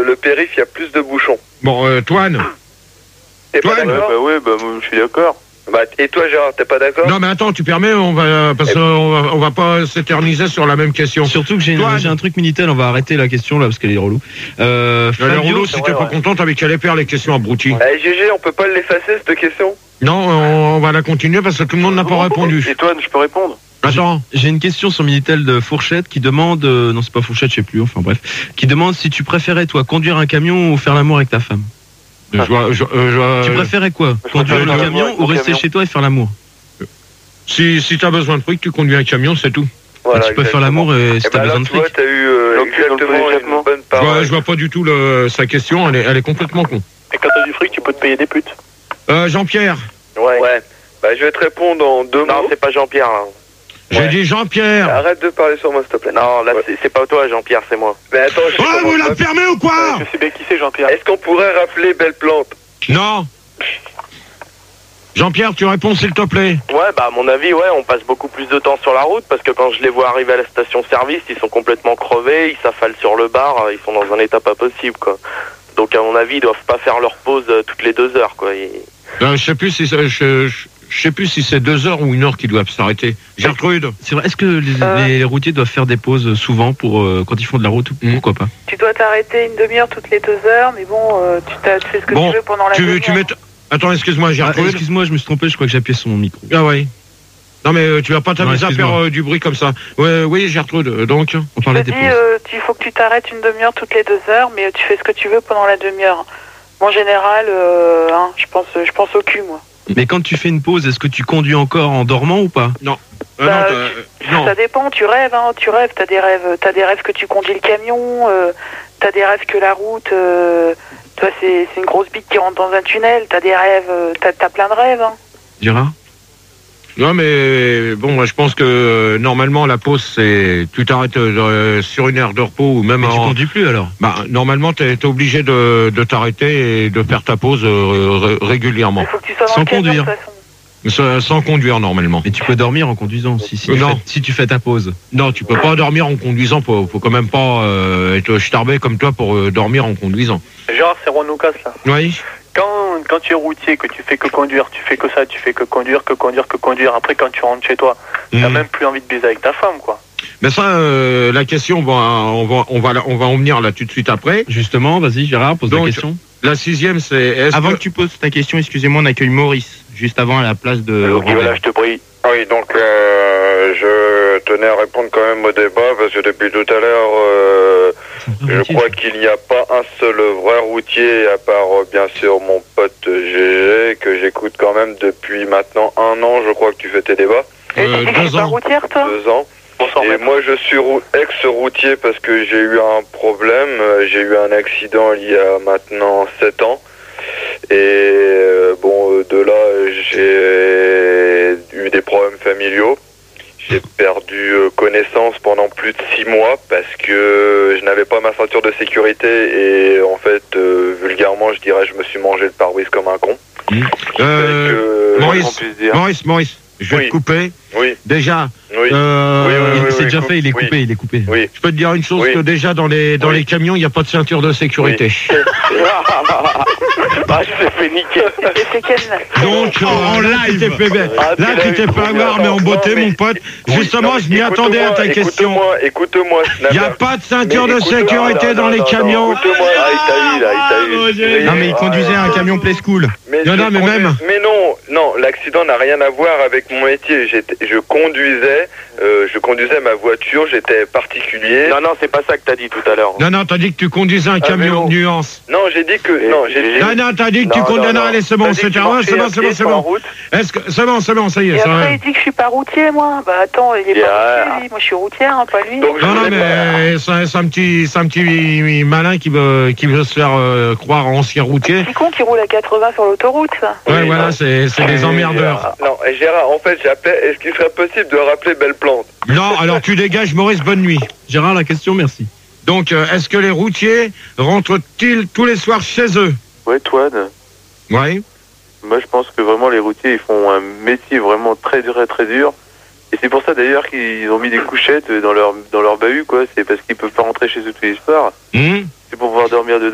le périph', il y a plus de bouchons. Bon, Toine. T'es pas Toine. d'accord? Bah ouais, bah moi, je suis d'accord. Bah, et toi, Gérard, t'es pas d'accord? Non, mais attends, tu permets, parce qu'on va pas s'éterniser sur la même question. Surtout que j'ai un truc Minitel, on va arrêter la question là parce qu'elle est relou. Le Fabio, rouleau, si t'es pas content, t'avais qu'à les faire les questions abruties. Eh, GG, on peut pas l'effacer, cette question? Non, on va la continuer parce que tout le monde n'a pas répondu. Et toi, je peux répondre? Attends. J'ai une question sur Minitel de Fourchette qui demande, non c'est pas Fourchette, je sais plus, enfin bref, qui demande si tu préférais toi conduire un camion ou faire l'amour avec ta femme. Tu préférais quoi? Conduire le camion ou rester chez toi et faire l'amour? Si t'as besoin de trucs, tu conduis un camion, c'est tout. Voilà, tu peux faire l'amour et si t'as besoin de fric. fric. T'as eu exactement une bonne parole. Je vois pas du tout sa question, elle est complètement con. Et quand t'as du fric, tu peux te payer des putes. Jean-Pierre. Ouais. Bah, je vais te répondre en 2 mots. Non, c'est pas Jean-Pierre. Hein. J'ai dit Jean-Pierre. Arrête de parler sur moi, s'il te plaît. Non, là, c'est pas toi, Jean-Pierre, c'est moi. Mais attends, Vous la fermez ou quoi? Je sais bien qui c'est, Jean-Pierre. Est-ce qu'on pourrait rappeler Belle Plante? Non. Jean-Pierre, tu réponds s'il te plaît. Ouais, bah à mon avis, ouais, on passe beaucoup plus de temps sur la route parce que quand je les vois arriver à la station-service, ils sont complètement crevés, ils s'affalent sur le bar, ils sont dans un état pas possible, quoi. Donc à mon avis, ils doivent pas faire leur pause toutes les 2 heures, quoi. Je sais plus si je sais plus si c'est 2 heures ou 1 heure qu'ils doivent s'arrêter. Gertrude. C'est vrai, est-ce que les routiers doivent faire des pauses souvent pour quand ils font de la route? Pourquoi pas? Tu dois t'arrêter une demi-heure toutes les 2 heures, mais bon, tu fais ce que tu veux pendant la demi-heure. Attends, excuse-moi, Gertrude. Excuse-moi, je me suis trompé, je crois que j'ai appuyé sur mon micro. Ah ouais. Non mais tu vas pas t'amuser à faire du bruit comme ça. Ouais, oui, Gertrude, donc on parlait des pauses. Il faut que tu t'arrêtes une demi-heure toutes les 2 heures, mais tu fais ce que tu veux pendant la demi-heure. En général, je pense au cul, moi. Mais quand tu fais une pause, est-ce que tu conduis encore en dormant ou pas? Non. Non. Ça dépend, tu rêves, t'as des rêves que tu conduis le camion, t'as des rêves que la route, toi c'est une grosse bite qui rentre dans un tunnel, t'as des rêves, t'as plein de rêves. Gérard? Non mais bon, moi je pense que normalement la pause c'est tu t'arrêtes sur une heure de repos ou même. Mais tu conduis plus alors? Bah normalement t'es obligé de t'arrêter et de faire ta pause régulièrement. Il faut que tu sois dans sans conduire. Sans conduire normalement. Et tu peux dormir en conduisant si tu fais ta pause. Non, tu peux pas dormir en conduisant. Faut quand même pas être starbé comme toi pour dormir en conduisant. Gérard, c'est Ron Lucas là. Oui. Quand tu es routier, que tu fais que conduire, tu fais que ça, tu fais que conduire. Après, quand tu rentres chez toi, t'as même plus envie de baiser avec ta femme, quoi. Mais ça, la question, on va en venir là tout de suite après. Justement, vas-y Gérard, pose la question. La 6e, c'est... Avant que tu poses ta question, excusez-moi, on accueille Maurice, juste avant à la place de... Ok, voilà, je te prie. Oui, donc je tenais à répondre quand même au débat, parce que depuis tout à l'heure, je crois qu'il n'y a pas un seul vrai routier, à part bien sûr mon pote GG, que j'écoute quand même depuis maintenant 1 an, je crois que tu fais tes débats. Et tu dis que tu es pas routière, toi? 2 ans. Et moi je suis ex-routier parce que j'ai eu un problème, j'ai eu un accident il y a maintenant 7 ans. Et de là j'ai eu des problèmes familiaux. J'ai perdu connaissance pendant plus de 6 mois parce que je n'avais pas ma ceinture de sécurité et en fait, vulgairement, je dirais, je me suis mangé le pare-brise comme un con. Maurice, je vais te couper. Oui. Déjà. Oui. C'est déjà fait, il est coupé. Oui. Je peux te dire une chose, que déjà dans les camions, il n'y a pas de ceinture de sécurité. Ah, je t'ai fait niquer. Donc, en live, tu t'es fait avoir, mais en beauté, mon pote. Justement, je m'y attendais à ta question. Écoute-moi. Il n'y a pas de ceinture de sécurité dans les camions. Écoute-moi, il t'a eu. Non, mais il conduisait un camion Play School. Mais non, l'accident n'a rien à voir avec mon métier. Je conduisais ma voiture, j'étais particulier. Non, c'est pas ça que t'as dit tout à l'heure. Non, t'as dit que tu conduisais un camion nuance. Non, j'ai dit que... Non, t'as dit que tu conduisais... Allez, c'est bon, c'est bon. Est-ce que... C'est bon, ça y est. Et après, il dit que je suis pas routier, moi. Bah attends, il est pas routier, lui. Moi, je suis routière, pas lui. Donc, non, mais c'est un petit malin qui veut se faire croire ancien routier. C'est con qui roule à 80 sur l'autoroute, ça. Ouais, voilà, c'est des emmerdeurs. Non, Gérard, en fait, j'appelais... Est-ce qu'il serait possible de rappeler Belle Plante? Non, alors tu dégages, Maurice, bonne nuit. Gérard, la question, merci. Donc, est-ce que les routiers rentrent-ils tous les soirs chez eux? Ouais, Toine. Ouais. Moi, je pense que vraiment, les routiers, ils font un métier vraiment très dur et très dur. Et c'est pour ça, d'ailleurs, qu'ils ont mis des couchettes dans leur bahut, quoi. C'est parce qu'ils peuvent pas rentrer chez eux tous les soirs. C'est pour pouvoir dormir dedans.